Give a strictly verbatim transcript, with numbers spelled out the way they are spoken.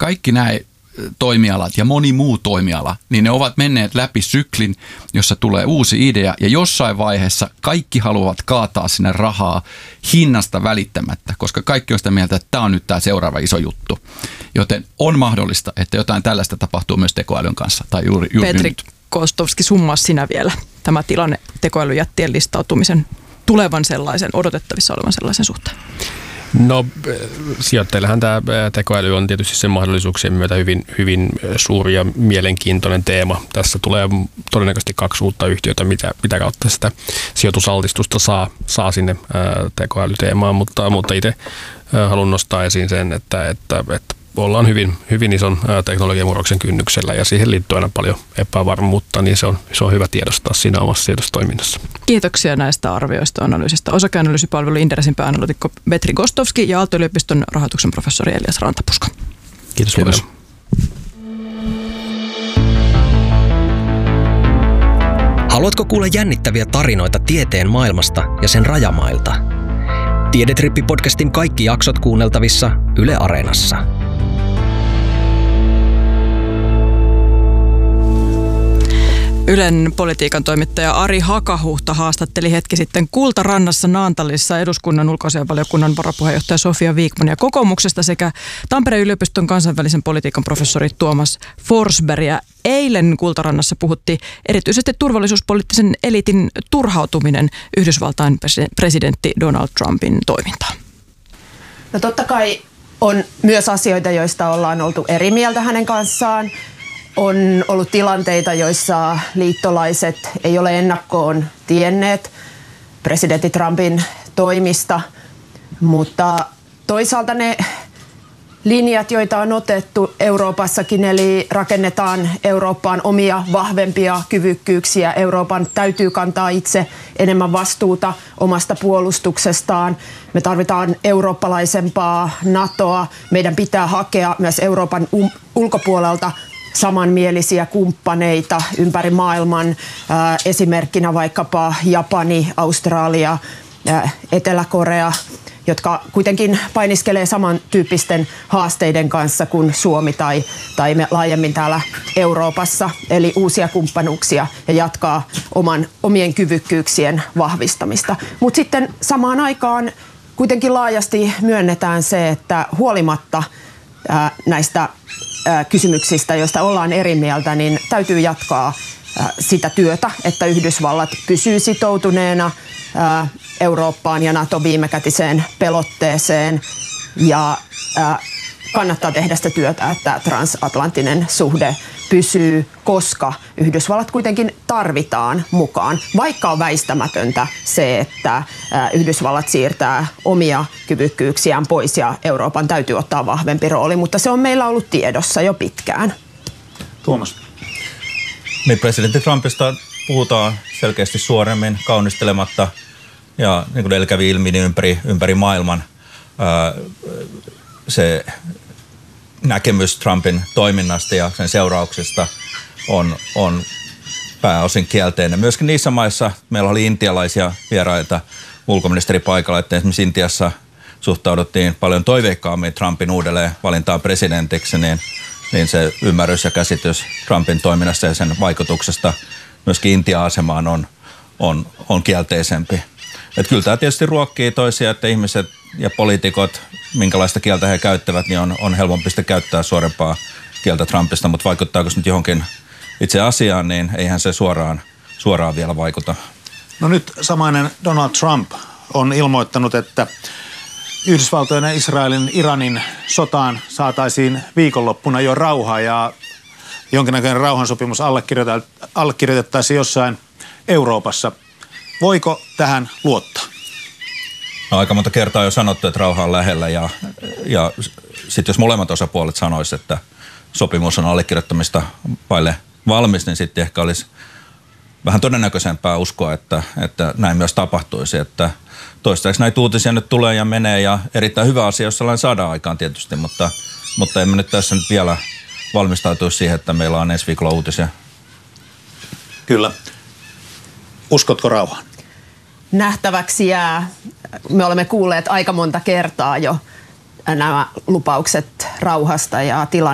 kaikki nämä toimialat ja moni muu toimiala, niin ne ovat menneet läpi syklin, jossa tulee uusi idea ja jossain vaiheessa kaikki haluavat kaataa sinne rahaa hinnasta välittämättä, koska kaikki on sitä mieltä, että tämä on nyt tämä seuraava iso juttu. Joten on mahdollista, että jotain tällaista tapahtuu myös tekoälyn kanssa. Tai juuri, juuri Petri nyt. Kostovski, summaa sinä vielä tämä tilanne tekoälyjättien listautumisen tulevan sellaisen, odotettavissa olevan sellaisen suhteen? No sijoittajillehan tämä tekoäly on tietysti sen mahdollisuuksien myötä hyvin, hyvin suuri ja mielenkiintoinen teema. Tässä tulee todennäköisesti kaksi uutta yhtiötä, mitä, mitä kautta sitä sijoitusaltistusta saa, saa sinne ää, tekoälyteemaan, mutta, mutta itse ää, haluan nostaa esiin sen, että, että, että ollaan hyvin, hyvin ison teknologiamurroksen kynnyksellä ja siihen liittyy aina paljon epävarmuutta, niin se on, se on hyvä tiedostaa siinä omassa sijoitustoiminnassa. Kiitoksia näistä arvioista ja analyysistä. Osakeanalyysipalvelu Inderesin pääanalytikko Petri Kostovski ja Aalto-yliopiston rahoituksen professori Elias Rantapuska. Kiitos. Kiitos. Haluatko kuulla jännittäviä tarinoita tieteen maailmasta ja sen rajamailta? Tiedetrippi-podcastin kaikki jaksot kuunneltavissa Yle Areenassa. Ylen politiikan toimittaja Ari Hakahuhta haastatteli hetki sitten Kultarannassa Naantalissa eduskunnan ulkoasiainvaliokunnan varapuheenjohtaja Sofia Vikmania kokoomuksesta sekä Tampereen yliopiston kansainvälisen politiikan professori Tuomas Forsbergia. Eilen Kultarannassa puhutti erityisesti turvallisuuspoliittisen eliitin turhautuminen Yhdysvaltain presidentti Donald Trumpin toimintaan. No totta kai on myös asioita, joista ollaan oltu eri mieltä hänen kanssaan. On ollut tilanteita, joissa liittolaiset ei ole ennakkoon tienneet presidentti Trumpin toimista, mutta toisaalta ne linjat, joita on otettu Euroopassakin, eli rakennetaan Eurooppaan omia vahvempia kyvykkyyksiä. Euroopan täytyy kantaa itse enemmän vastuuta omasta puolustuksestaan. Me tarvitaan eurooppalaisempaa NATOa. Meidän pitää hakea myös Euroopan ulkopuolelta samanmielisiä kumppaneita ympäri maailman, äh, esimerkkinä vaikkapa Japani, Australia, äh, Etelä-Korea, jotka kuitenkin painiskelee samantyyppisten haasteiden kanssa kuin Suomi tai, tai me laajemmin täällä Euroopassa, eli uusia kumppanuuksia ja jatkaa oman, omien kyvykkyyksien vahvistamista. Mutta sitten samaan aikaan kuitenkin laajasti myönnetään se, että huolimatta äh, näistä kysymyksistä, joista ollaan eri mieltä, niin täytyy jatkaa sitä työtä, että Yhdysvallat pysyy sitoutuneena Eurooppaan ja NATO viimekätiseen pelotteeseen ja kannattaa tehdä sitä työtä, että transatlanttinen suhde pysyy, koska Yhdysvallat kuitenkin tarvitaan mukaan, vaikka on väistämätöntä se, että Yhdysvallat siirtää omia kyvykkyyksiään pois ja Euroopan täytyy ottaa vahvempi rooli, mutta se on meillä ollut tiedossa jo pitkään. Tuomas. Niin, presidentti Trumpista puhutaan selkeästi suoremmin, kaunistelematta ja niin kuin edellä kävi ilmi, niin ympäri, ympäri maailman ää, se näkemys Trumpin toiminnasta ja sen seurauksista on, on pääosin kielteinen. Myöskin niissä maissa meillä oli intialaisia vieraita ulkoministeri paikalla, että esimerkiksi Intiassa suhtauduttiin paljon toiveikkaammin Trumpin uudelleen valintaan presidentiksi, niin, niin se ymmärrys ja käsitys Trumpin toiminnasta ja sen vaikutuksesta myöskin Intia-asemaan on, on, on kielteisempi. Että kyllä tämä tietysti ruokkii toisia, että ihmiset ja poliitikot, minkälaista kieltä he käyttävät, niin on, on helpompi sitten käyttää suorempaa kieltä Trumpista, mutta vaikuttaako se nyt johonkin itse asiaan, niin eihän se suoraan, suoraan vielä vaikuta. No nyt samainen Donald Trump on ilmoittanut, että Yhdysvaltojen ja Israelin Iranin sotaan saataisiin viikonloppuna jo rauha ja jonkinnäköinen rauhansopimus allekirjoitettaisiin jossain Euroopassa. Voiko tähän luottaa? No, aika monta kertaa on jo sanottu, että rauha on lähellä ja, ja sitten jos molemmat osapuolet sanoisivat, että sopimus on allekirjoittamista vaille valmis, niin sitten ehkä olisi vähän todennäköisempää uskoa, että, että näin myös tapahtuisi. Että toistaiseksi näitä uutisia nyt tulee ja menee ja erittäin hyvä asia, jos sellainen saadaan aikaan tietysti, mutta, mutta emme nyt tässä nyt vielä valmistautuisi siihen, että meillä on ensi viikolla uutisia. Kyllä. Uskotko rauhaan? Nähtäväksi jää. Me olemme kuulleet aika monta kertaa jo nämä lupaukset rauhasta ja tilanne